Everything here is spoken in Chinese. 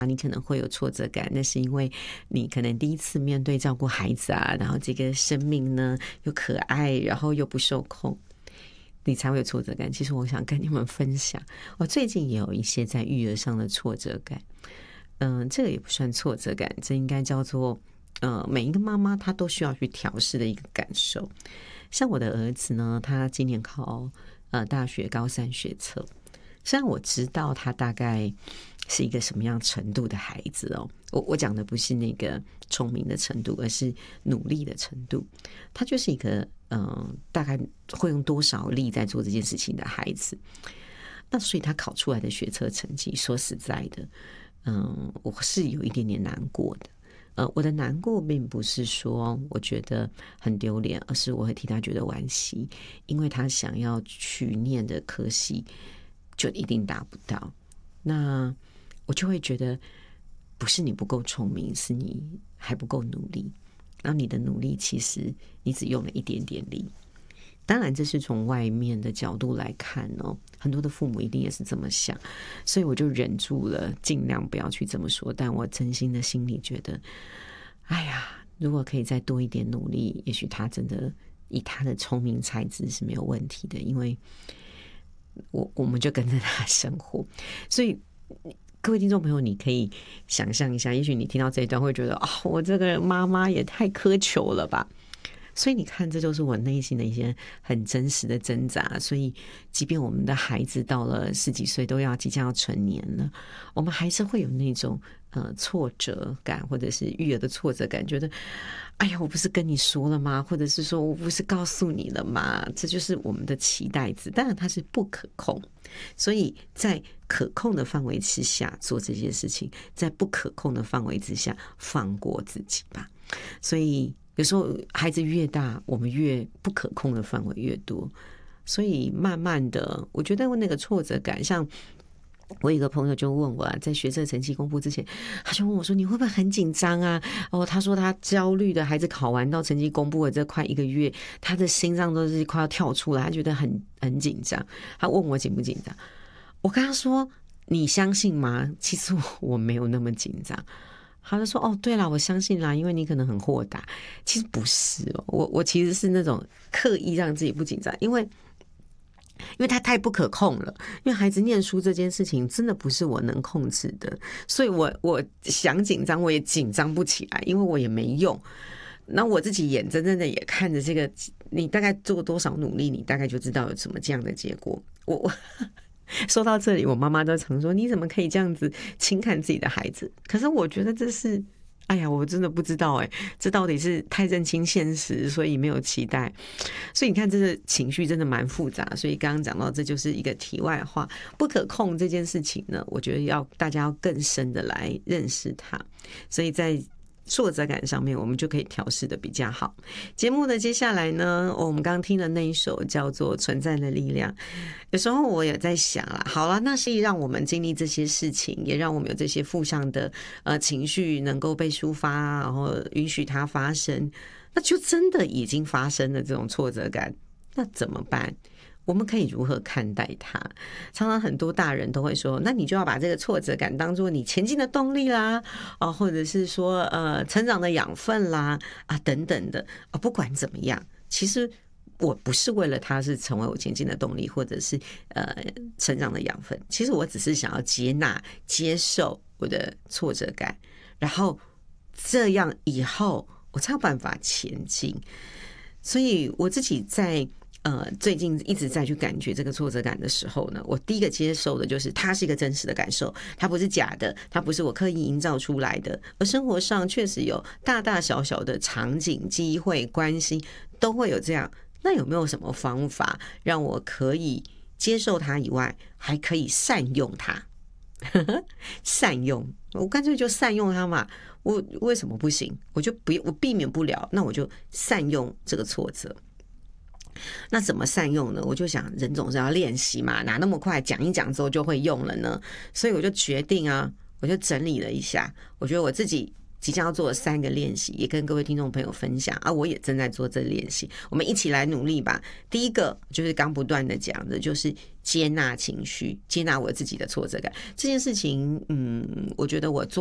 你可能会有挫折感，那是因为你可能第一次面对照顾孩子啊，然后这个生命呢又可爱，然后又不受控，你才会有挫折感。其实我想跟你们分享，我最近也有一些在育儿上的挫折感。这个也不算挫折感，这应该叫做每一个妈妈她都需要去调试的一个感受。像我的儿子呢，他今年考大学高3学测，虽然我知道他大概是一个什么样程度的孩子哦，我讲的不是那个聪明的程度，而是努力的程度。他就是一个大概会用多少力在做这件事情的孩子。那所以他考出来的学测成绩，说实在的，我是有一点点难过的。我的难过并不是说我觉得很丢脸，而是我会替他觉得惋惜，因为他想要去念的科系就一定达不到。那我就会觉得不是你不够聪明，是你还不够努力。然后你的努力其实你只用了一点点力。当然这是从外面的角度来看哦，很多的父母一定也是这么想，所以我就忍住了，尽量不要去这么说。但我真心的心里觉得，哎呀，如果可以再多一点努力，也许他真的以他的聪明才智是没有问题的，因为我们就跟着他生活。所以各位听众朋友，你可以想象一下，也许你听到这一段会觉得我这个妈妈也太苛求了吧。所以你看，这就是我内心的一些很真实的挣扎。所以即便我们的孩子到了10几岁，即将要成年了，我们还是会有那种挫折感，或者是育儿的挫折感，觉得哎呀，我不是跟你说了吗？或者是说我不是告诉你了吗？这就是我们的期待值。当然它是不可控，所以在可控的范围之下做这些事情，在不可控的范围之下放过自己吧。所以有时候孩子越大，我们越不可控的范围越多，所以慢慢的，我觉得那个挫折感，像我有一个朋友就问我在学测成绩公布之前，他就问我说：“你会不会很紧张啊？”他说他焦虑的孩子考完到成绩公布了这快1个月，他的心脏都是快要跳出来，他觉得很紧张。他问我紧不紧张，我跟他说：“你相信吗？其实我没有那么紧张。”他就说：“对啦，我相信啦，因为你可能很豁达。”其实不是我其实是那种刻意让自己不紧张，因为他太不可控了。因为孩子念书这件事情真的不是我能控制的，所以我想紧张我也紧张不起来，因为我也没用。那我自己眼睁睁的也看着这个，你大概做多少努力，你大概就知道有什么这样的结果。我说到这里，我妈妈都常说：“你怎么可以这样子轻看自己的孩子？”可是我觉得这是，哎呀，我真的不知道这到底是太认清现实，所以没有期待。所以你看，这个情绪真的蛮复杂。所以刚刚讲到，这就是一个题外话，不可控这件事情呢，我觉得大家要更深的来认识它。所以在挫折感上面，我们就可以调试的比较好。节目的接下来呢，我们刚刚听的那一首叫做《存在的力量》。有时候我也在想啦，好啦，那是让我们经历这些事情，也让我们有这些负向的情绪能够被抒发，然后允许它发生，那就真的已经发生了这种挫折感，那怎么办？我们可以如何看待它？常常很多大人都会说，那你就要把这个挫折感当作你前进的动力啦，或者是说成长的养分啦，等等的，不管怎么样，其实我不是为了它是成为我前进的动力，或者是成长的养分。其实我只是想要接纳、接受我的挫折感，然后这样以后我才有办法前进。所以我自己在最近一直在去感觉这个挫折感的时候呢，我第一个接受的就是它是一个真实的感受，它不是假的，它不是我刻意营造出来的，而生活上确实有大大小小的场景、机会、关系都会有这样。那有没有什么方法让我可以接受它以外，还可以善用它？善用，我干脆就善用它嘛。我为什么不行？我避免不了，那我就善用这个挫折。那怎么善用呢？我就想人总是要练习嘛，哪那么快讲一讲之后就会用了呢？所以我就决定我就整理了一下，我觉得我自己即将要做的3个练习，也跟各位听众朋友分享啊，我也正在做这练习，我们一起来努力吧。第一个就是刚不断的讲的，就是接纳情绪，接纳我自己的挫折感这件事情。我觉得我做